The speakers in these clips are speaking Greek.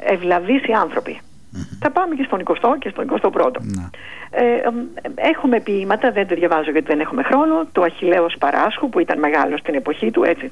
ευλαβείς οι άνθρωποι. Θα πάμε και στον 20ο και στον 21ο. Έχουμε ποίηματα, δεν τα διαβάζω γιατί δεν έχουμε χρόνο, του Αχιλλέως Παράσχου, που ήταν μεγάλος στην εποχή του, έτσι.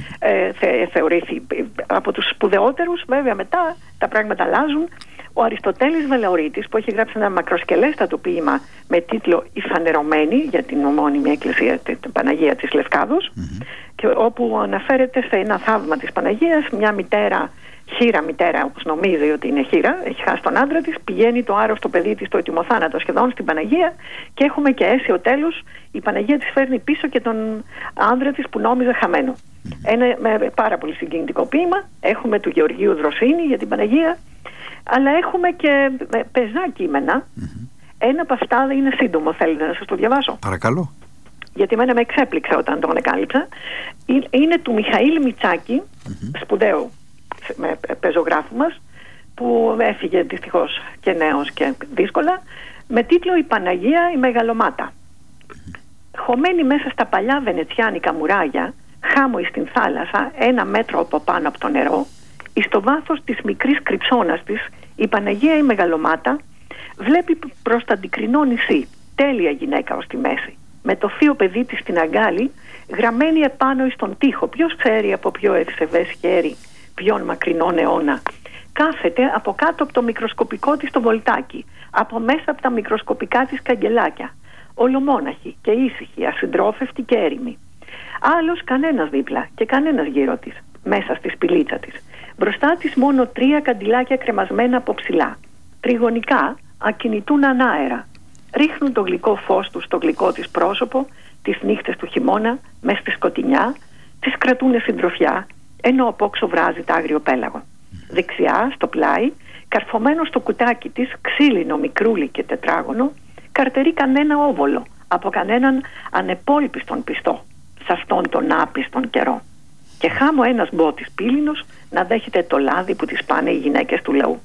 Θεωρήθη από τους σπουδαιότερους. Βέβαια μετά τα πράγματα αλλάζουν. Ο Αριστοτέλης Βελαωρίτης, που έχει γράψει ένα μακροσκελέστατο ποίημα με τίτλο «Η Φανερωμένη», για την ομώνυμη εκκλησία, την Παναγία της Λευκάδος, και όπου αναφέρεται σε ένα θαύμα της Παναγίας, μια μητέρα, χήρα μητέρα, όπως νομίζει ότι είναι χήρα, έχει χάσει τον άντρα της, πηγαίνει το άρρωστο παιδί της στο ετοιμοθάνατο σχεδόν στην Παναγία, και έχουμε και αίσιο τέλος, η Παναγία της φέρνει πίσω και τον άντρα της που νόμιζε χαμένο. Ένα πάρα πολύ συγκινητικό ποίημα. Έχουμε του Γεωργίου Δροσίνη για την Παναγία, αλλά έχουμε και πεζά κείμενα. Ένα από αυτά είναι σύντομο, θέλετε να σας το διαβάσω? Παρακαλώ. Γιατί εμένα με εξέπληξε όταν τον ανακάλυψα. Είναι του Μιχαήλ Μητσάκη, σπουδαίου πεζογράφου μας, που έφυγε δυστυχώς και νέος και δύσκολα, με τίτλο «Η Παναγία η Μεγαλομάτα». Χωμένη μέσα στα παλιά βενετσιάνικα μουράγια, χάμοη στην θάλασσα, 1 μέτρο από πάνω από το νερό, εις το βάθος της μικρής κρυψώνας της, η Παναγία η Μεγαλομάτα βλέπει προς τα αντικρινό νησί, τέλεια γυναίκα ως τη μέση, με το θείο παιδί της στην αγκάλη, γραμμένη επάνω εις τον τοίχο. Ποιος ξέρει από ποιο ευσεβές χέρι, ποιον μακρινόν αιώνα, κάθεται από κάτω από το μικροσκοπικό της το βολτάκι, από μέσα από τα μικροσκοπικά της καγκελάκια, ολομόναχη και ήσυχη, ασυντρόφευτη και έρημη. Άλλος κανένας δίπλα και κανένας γύρω της, μέσα στη σπηλίτσα της. Μπροστά της μόνο 3 καντιλάκια κρεμασμένα από ψηλά. Τριγωνικά ακινητούν ανάερα. Ρίχνουν το γλυκό φως τους στο γλυκό της πρόσωπο, τις νύχτες του χειμώνα, μες στη σκοτεινιά, τις κρατούνε συντροφιά, ενώ απόξω βράζει τ' άγριο πέλαγο. Δεξιά, στο πλάι, καρφωμένο στο κουτάκι της, ξύλινο, μικρούλι και τετράγωνο, καρτερεί κανένα όβολο από κανέναν ανεπόλπιστον πιστό σε αυτόν τον άπιστον καιρό. Και χάμω ένας μπότης πύληνος να δέχεται το λάδι που τις πάνε οι γυναίκες του λαού.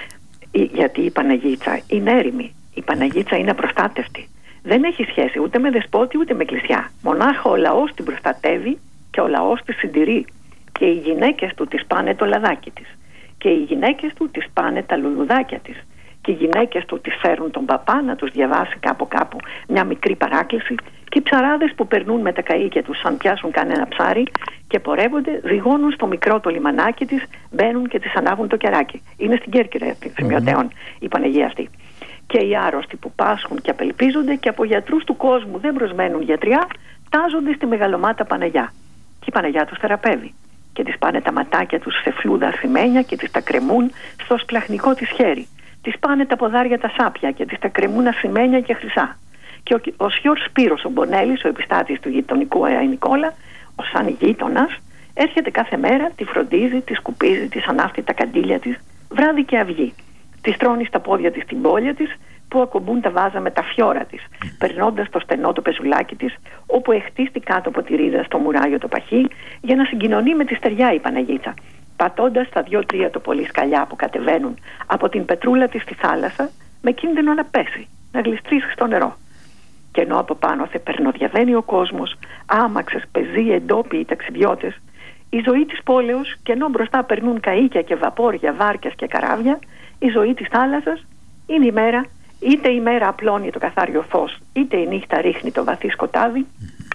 Γιατί η Παναγίτσα είναι έρημη, η Παναγίτσα είναι απροστάτευτη. Δεν έχει σχέση ούτε με δεσπότη ούτε με εκκλησιά. Μονάχα ο λαός την προστατεύει και ο λαός τη συντηρεί. Και οι γυναίκες του τις πάνε το λαδάκι της. Και οι γυναίκες του τις πάνε τα λουλουδάκια της. Και οι γυναίκες του τις φέρουν τον παπά να τους διαβάσει κάπου μια μικρή παράκληση. Και οι ψαράδες που περνούν με τα καΐκια τους, αν πιάσουν κανένα ψάρι και πορεύονται, ζυγώνουν στο μικρό το λιμανάκι της, μπαίνουν και τις ανάβουν το κεράκι. Είναι στην Κέρκυρα, στην Σημειωτέων, η Παναγία αυτή. Και οι άρρωστοι που πάσχουν και απελπίζονται και από γιατρούς του κόσμου δεν προσμένουν γιατριά, τάζονται στη Μεγαλομάτα Παναγιά. Και η Παναγιά τους θεραπεύει. Και τις πάνε τα ματάκια τους σε φλούδα ασημένια και τις τα κρεμούν στο σπλαχνικό της χέρι. Τις πάνε τα ποδάρια τα σάπια και τις τα κρεμούν ασημένια και χρυσά. Και ο Σιόρ Σπύρος ο Μπονέλης, ο επιστάτης του γειτονικού Αια Νικόλα, ο σαν γείτονας, έρχεται κάθε μέρα, τη φροντίζει, τη σκουπίζει, της ανάφτει τα καντήλια της, βράδυ και αυγή. Της τρώνει στα πόδια της την πόλια της, που ακομπούν τα βάζα με τα φιόρα της, περνώντας το στενό το πεζουλάκι της, όπου εχτίστη κάτω από τη ρίζα στο μουράγιο το παχύ, για να συγκοινωνεί με τη στεριά η Παναγίτσα, πατώντας τα 2-3 το πολύ σκαλιά που κατεβαίνουν από την πετρούλα της στη θάλασσα, με κίνδυνο να πέσει, να γλιστρήσει στο νερό. Και ενώ από πάνω περνοδιαβαίνει ο κόσμος, άμαξες, πεζοί, εντόπιοι, ταξιδιώτες, η ζωή της πόλεως, και ενώ μπροστά περνούν καΐκια και βαπόρια, βάρκες και καράβια, η ζωή της θάλασσας είναι η μέρα. Είτε η μέρα απλώνει το καθάριο φως, είτε η νύχτα ρίχνει το βαθύ σκοτάδι,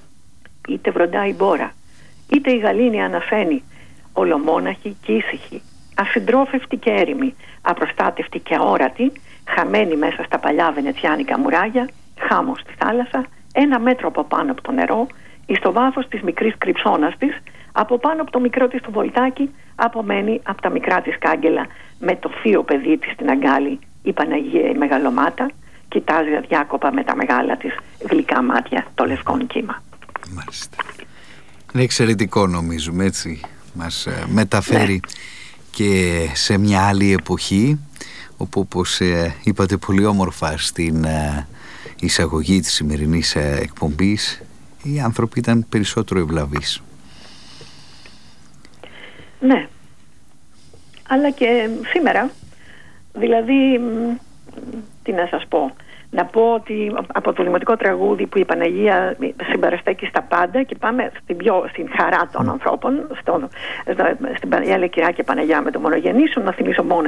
είτε βροντάει η μπόρα, είτε η γαλήνη αναφαίνει, ολομόναχη και ήσυχη, ασυντρόφευτη και έρημη, απροστάτευτη και αόρατη, χαμένη μέσα στα παλιά βενετσιάνικα μουράγια, χάμος στη θάλασσα, 1 μέτρο από πάνω από το νερό, εις το βάθος της μικρής κρυψώνας της, από πάνω από το μικρό της το βολτάκι, απομένει από τα μικρά της κάγκελα, με το θείο παιδί της στην αγκάλη, η Παναγία η Μεγαλομάτα, κοιτάζει αδιάκοπα με τα μεγάλα της γλυκά μάτια το λευκόν κύμα. Μάλιστα. Είναι εξαιρετικό, νομίζουμε, έτσι. Μας μεταφέρει και σε μια άλλη εποχή, όπου, όπως είπατε πολύ όμορφα στην εισαγωγή της σημερινής εκπομπής, οι άνθρωποι ήταν περισσότερο ευλαβείς. Ναι. Αλλά και σήμερα, δηλαδή, τι να σας πω, να πω ότι από το δημοτικό τραγούδι που η Παναγία συμπαραστέκει στα πάντα, και πάμε στην χαρά των ανθρώπων, στην Παναγία Λεκυρά και Παναγιά με το μονογεννήσιο, να θυμίσω μόνο